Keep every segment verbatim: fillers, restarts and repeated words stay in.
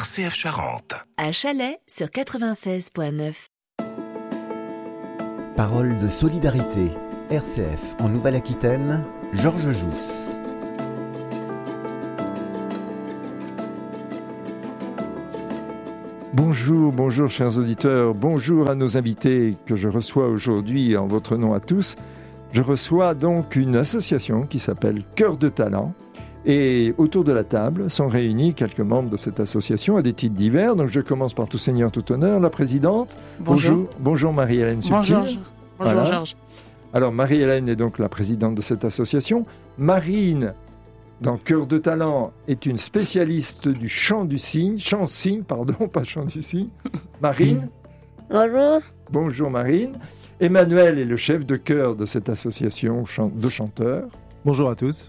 R C F Charente. À Chalais sur quatre-vingt-seize virgule neuf. Parole de solidarité. R C F en Nouvelle-Aquitaine, Georges Jousse. Bonjour, bonjour chers auditeurs, bonjour à nos invités que je reçois aujourd'hui en votre nom à tous. Je reçois donc une association qui s'appelle Cœur de Talent. Et autour de la table sont réunis quelques membres de cette association à des titres divers. Donc je commence par tout seigneur, tout honneur, la présidente. Bonjour. Bonjour, bonjour Marie-Hélène Subtil. Bonjour, bonjour voilà. Georges. Alors Marie-Hélène est donc la présidente de cette association. Marine, dans Cœur de Talent, est une spécialiste du chant du cygne. Chant cygne, pardon, pas chant du cygne. Marine. Bonjour. Bonjour Marine. Emmanuel est le chef de chœur de cette association de chanteurs. Bonjour à tous.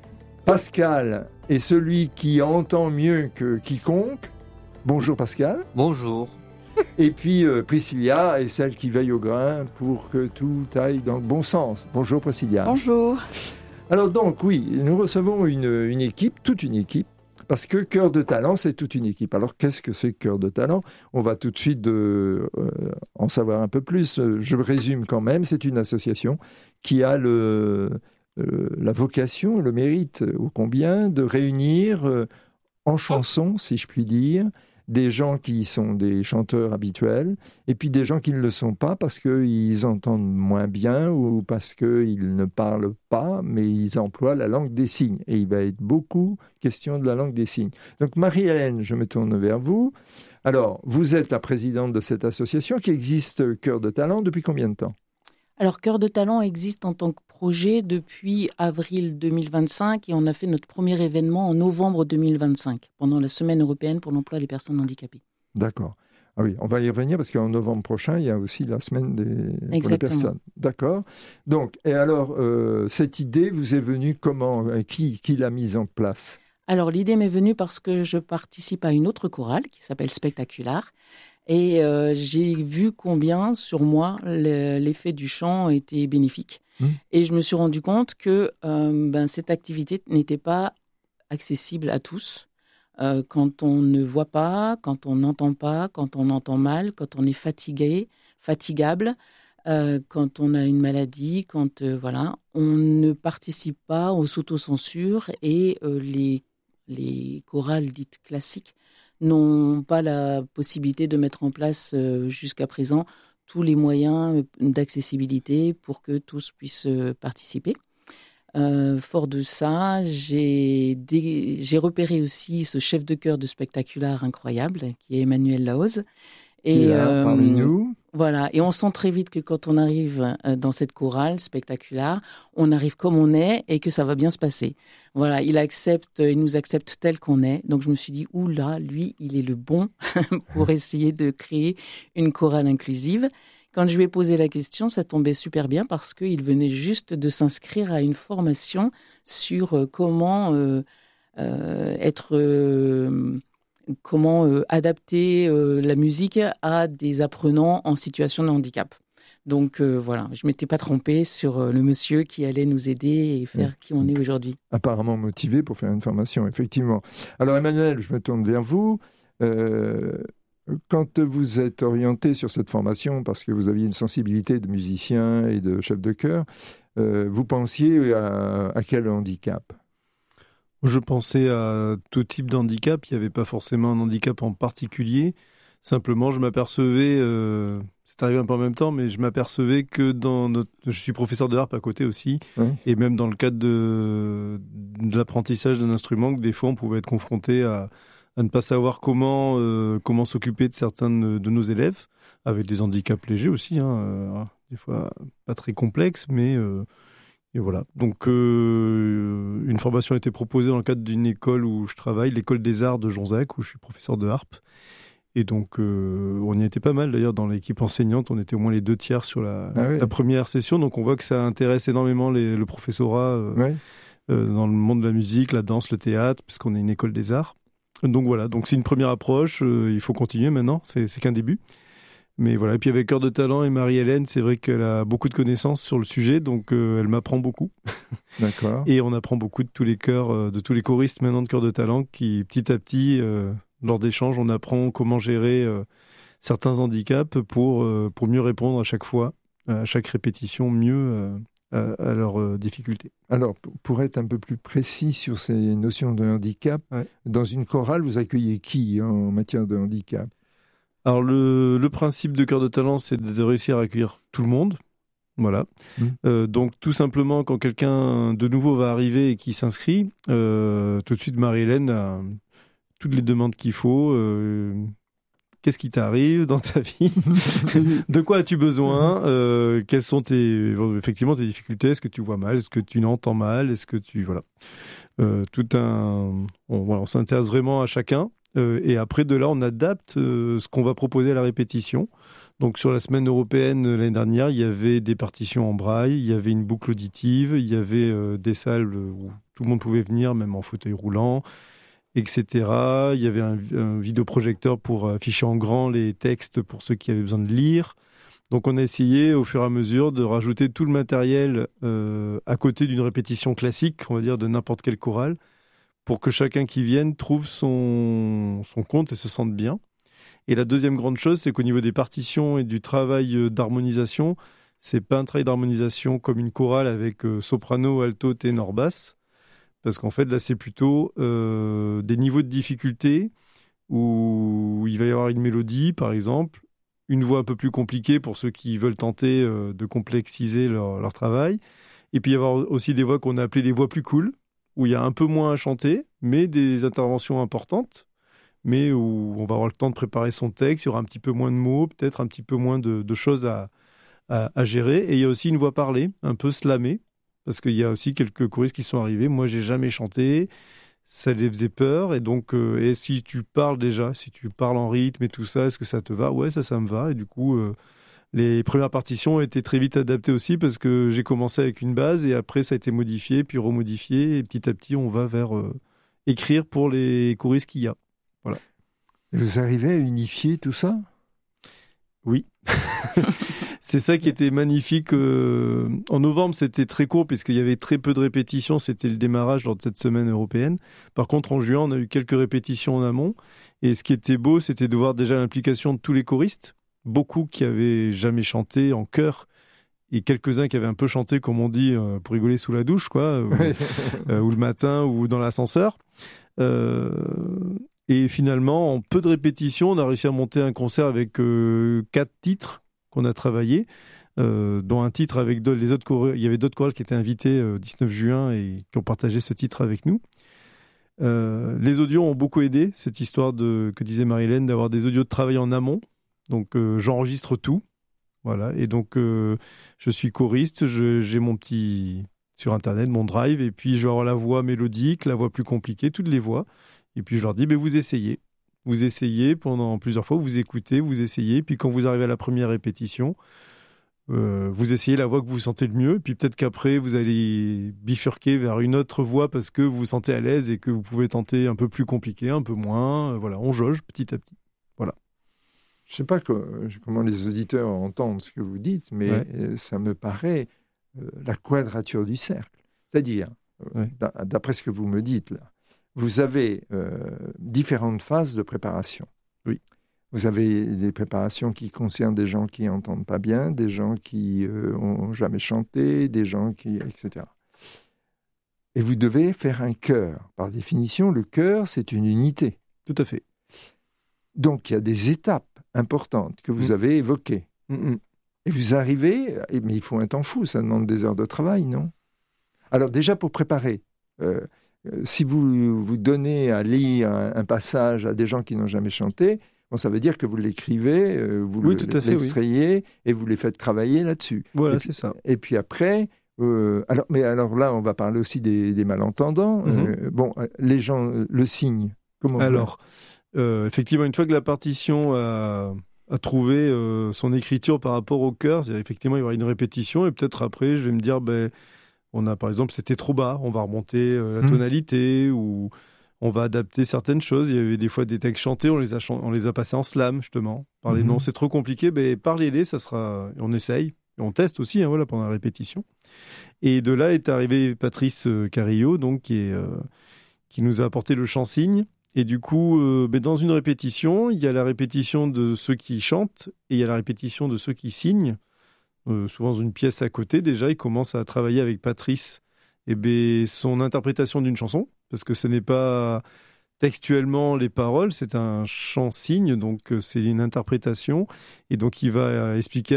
Pascal est celui qui entend mieux que quiconque. Bonjour Pascal. Bonjour. Et puis euh, Priscilla est celle qui veille au grain pour que tout aille dans le bon sens. Bonjour Priscilla. Bonjour. Alors donc oui, nous recevons une, une équipe, toute une équipe, parce que Cœur de Talent, c'est toute une équipe. Alors qu'est-ce que c'est Cœur de Talent ? On va tout de suite euh, euh, en savoir un peu plus. Je résume quand même, c'est une association qui a le... Euh, la vocation, le mérite ô combien de réunir euh, en chanson, si je puis dire, des gens qui sont des chanteurs habituels et puis des gens qui ne le sont pas parce qu'ils entendent moins bien ou parce qu'ils ne parlent pas, mais ils emploient la langue des signes. Et il va être beaucoup question de la langue des signes. Donc Marie-Hélène, je me tourne vers vous. Alors, vous êtes la présidente de cette association qui existe Cœur de Talent depuis combien de temps ? Alors, Cœur de Talent existe en tant que projet depuis avril deux mille vingt-cinq et on a fait notre premier événement en novembre deux mille vingt-cinq, pendant la Semaine européenne pour l'emploi des personnes handicapées. D'accord. Ah oui, on va y revenir parce qu'en novembre prochain, il y a aussi la Semaine des pour les personnes. D'accord. Donc, et alors, euh, cette idée vous est venue comment ? Qui, qui l'a mise en place ? Alors, l'idée m'est venue parce que je participe à une autre chorale qui s'appelle Spectacular. Et euh, j'ai vu combien, sur moi, le, l'effet du chant était bénéfique. Mmh. Et je me suis rendu compte que euh, ben, cette activité n'était pas accessible à tous. Euh, quand on ne voit pas, quand on n'entend pas, quand on entend mal, quand on est fatigué, fatigable, euh, quand on a une maladie, quand euh, voilà, on ne participe pas aux s'autocensures et euh, les, les chorales dites classiques n'ont pas la possibilité de mettre en place euh, jusqu'à présent tous les moyens d'accessibilité pour que tous puissent euh, participer. Euh, fort de ça, j'ai, dé... j'ai repéré aussi ce chef de chœur de Spectacular incroyable, qui est Emmanuel Laoz. Et là, euh, parmi nous. Voilà, et on sent très vite que quand on arrive dans cette chorale Spectacular, on arrive comme on est et que ça va bien se passer. Voilà, il accepte, il nous accepte tel qu'on est. Donc je me suis dit, oula, lui, il est le bon pour essayer de créer une chorale inclusive. Quand je lui ai posé la question, ça tombait super bien parce qu'il venait juste de s'inscrire à une formation sur comment euh, euh, être... Euh, comment euh, adapter euh, la musique à des apprenants en situation de handicap. Donc euh, voilà, je ne m'étais pas trompée sur euh, le monsieur qui allait nous aider et faire mmh. qui on est aujourd'hui. Apparemment motivé pour faire une formation, effectivement. Alors Emmanuel, je me tourne vers vous. Euh, quand vous êtes orienté sur cette formation, parce que vous aviez une sensibilité de musicien et de chef de chœur, euh, vous pensiez à, à quel handicap ? Je pensais à tout type d'handicap. Il n'y avait pas forcément un handicap en particulier. Simplement, je m'apercevais, euh, c'est arrivé un peu en même temps, mais je m'apercevais que dans notre... Je suis professeur de harpe à côté aussi, oui. Et même dans le cadre de, de l'apprentissage d'un instrument, que des fois on pouvait être confronté à, à ne pas savoir comment, euh, comment s'occuper de certains de, de nos élèves, avec des handicaps légers aussi, hein, euh, des fois pas très complexes, mais... Euh, Et voilà. Donc, euh, une formation a été proposée dans le cadre d'une école où je travaille, l'école des arts de Jonzac, où je suis professeur de harpe. Et donc, euh, on y était pas mal d'ailleurs dans l'équipe enseignante. On était au moins les deux tiers sur la, ah oui. la première session. Donc, on voit que ça intéresse énormément les, le professorat euh, oui. euh, dans le monde de la musique, la danse, le théâtre, puisqu'on est une école des arts. Donc voilà. Donc, c'est une première approche. Euh, il faut continuer maintenant. C'est, c'est qu'un début. Mais voilà, et puis avec Cœur de Talent et Marie-Hélène, c'est vrai qu'elle a beaucoup de connaissances sur le sujet, donc euh, elle m'apprend beaucoup. D'accord. Et on apprend beaucoup de tous les chœurs, euh, de tous les choristes maintenant de Cœur de Talent qui, petit à petit, euh, Lors d'échanges, on apprend comment gérer euh, certains handicaps pour, euh, pour mieux répondre à chaque fois, à chaque répétition, mieux euh, à, à leurs euh, difficultés. Alors, pour être un peu plus précis sur ces notions de handicap, ouais. Dans une chorale, vous accueillez qui en matière de handicap ? Alors, le, le principe de Cœur de Talent, c'est de réussir à accueillir tout le monde. Voilà. Mmh. Euh, donc, tout simplement, quand quelqu'un de nouveau va arriver et qui s'inscrit, euh, tout de suite, Marie-Hélène a toutes les demandes qu'il faut. Euh, qu'est-ce qui t'arrive dans ta vie ? De quoi as-tu besoin ? euh, Quelles sont tes, effectivement, tes difficultés ? Est-ce que tu vois mal ? Est-ce que tu n'entends mal ? Est-ce que tu... Voilà. Euh, tout un... On, voilà, on s'intéresse vraiment à chacun. Euh, et après, de là, on adapte euh, ce qu'on va proposer à la répétition. Donc, sur la semaine européenne l'année dernière, il y avait des partitions en braille, il y avait une boucle auditive, il y avait euh, des salles où tout le monde pouvait venir, même en fauteuil roulant, et cetera. Il y avait un, un vidéoprojecteur pour afficher en grand les textes pour ceux qui avaient besoin de lire. Donc, on a essayé, au fur et à mesure, de rajouter tout le matériel euh, à côté d'une répétition classique, on va dire, de n'importe quelle chorale, pour que chacun qui vienne trouve son, son compte et se sente bien. Et la deuxième grande chose, c'est qu'au niveau des partitions et du travail d'harmonisation, c'est pas un travail d'harmonisation comme une chorale avec euh, soprano, alto, ténor, basse, parce qu'en fait là c'est plutôt euh, des niveaux de difficulté où il va y avoir une mélodie par exemple, une voix un peu plus compliquée pour ceux qui veulent tenter euh, de complexiser leur, leur travail, et puis il y avoir aussi des voix qu'on a appelées les voix plus cool, où il y a un peu moins à chanter, mais des interventions importantes, mais où on va avoir le temps de préparer son texte, il y aura un petit peu moins de mots, peut-être un petit peu moins de, de choses à, à, à gérer. Et il y a aussi une voix parlée, un peu slamée, parce qu'il y a aussi quelques choristes qui sont arrivés. Moi, j'ai jamais chanté, ça les faisait peur. Et donc, euh, et si tu parles déjà, si tu parles en rythme et tout ça, est-ce que ça te va ? Ouais, ça, ça me va. Et du coup, euh, les premières partitions ont été très vite adaptées aussi, parce que j'ai commencé avec une base, et après, ça a été modifié, puis remodifié. Et petit à petit, on va vers euh, écrire pour les choristes qu'il y a. Voilà. Vous arrivez à unifier tout ça ? Oui. C'est ça qui était magnifique. Euh, en novembre, c'était très court puisqu'il y avait très peu de répétitions. C'était le démarrage lors de cette semaine européenne. Par contre, en juin, on a eu quelques répétitions en amont. Et ce qui était beau, c'était de voir déjà l'implication de tous les choristes. Beaucoup qui avaient jamais chanté en chœur. Et quelques-uns qui avaient un peu chanté, comme on dit, euh, pour rigoler sous la douche, quoi, ou, euh, ou le matin, ou dans l'ascenseur. Euh... Et finalement, en peu de répétitions, on a réussi à monter un concert avec euh, quatre titres qu'on a travaillés, euh, dont un titre avec d'autres, les autres chorales. Il y avait d'autres chorales qui étaient invités le euh, dix-neuf juin et qui ont partagé ce titre avec nous. Euh, les audios ont beaucoup aidé, cette histoire de, que disait Marie-Hélène, d'avoir des audios de travail en amont. Donc euh, j'enregistre tout. Voilà. Et donc euh, je suis choriste, je, j'ai mon petit... sur Internet, mon drive, et puis je vais avoir la voix mélodique, la voix plus compliquée, toutes les voix. Et puis je leur dis, ben, vous essayez. Vous essayez pendant plusieurs fois, vous écoutez, vous essayez. Puis quand vous arrivez à la première répétition, euh, vous essayez la voix que vous sentez le mieux. Puis peut-être qu'après, vous allez bifurquer vers une autre voix parce que vous vous sentez à l'aise et que vous pouvez tenter un peu plus compliqué, un peu moins. Voilà, on jauge petit à petit. Voilà. Je ne sais pas que, comment les auditeurs entendent ce que vous dites, mais ouais. ça me paraît euh, la quadrature du cercle. C'est-à-dire, euh, ouais. d'après ce que vous me dites là, vous avez euh, différentes phases de préparation. Oui. Vous avez des préparations qui concernent des gens qui n'entendent pas bien, des gens qui n'ont euh, jamais chanté, des gens qui... et cetera. Et vous devez faire un chœur. Par définition, le chœur, c'est une unité. Tout à fait. Donc, il y a des étapes importantes que vous mmh. avez évoquées. Mmh. Et vous arrivez... Mais il faut un temps fou, ça demande des heures de travail, non ? Alors, déjà, pour préparer... Euh, si vous vous donnez à lire un, un passage à des gens qui n'ont jamais chanté, bon, ça veut dire que vous l'écrivez, euh, vous oui, le, tout à fait, l'extrayez oui. et vous les faites travailler là-dessus. Voilà, puis, c'est ça. Et puis après, euh, alors, mais alors là, on va parler aussi des, des malentendants. Mm-hmm. Euh, bon, les gens le signent. Comment Alors, euh, effectivement, une fois que la partition a, a trouvé euh, son écriture par rapport au chœur, effectivement, il y aura une répétition et peut-être après, je vais me dire, ben, on a par exemple, c'était trop bas, on va remonter euh, la tonalité mmh. ou on va adapter certaines choses. Il y avait des fois des textes chantés, on les a, on les a passés en slam justement. Parler, mmh. non, c'est trop compliqué, ben, parlez-les, ça sera, on essaye. Et on teste aussi hein, voilà, pendant la répétition. Et de là est arrivé Patrice euh, Carillo, donc, qui, est, euh, qui nous a apporté le chant-signe. Et du coup, euh, ben dans une répétition, il y a la répétition de ceux qui chantent et il y a la répétition de ceux qui signent. Euh, souvent dans une pièce à côté, déjà, il commence à travailler avec Patrice et ben, son interprétation d'une chanson, parce que ce n'est pas textuellement les paroles, c'est un chant-signe, donc c'est une interprétation. Et donc il va expliquer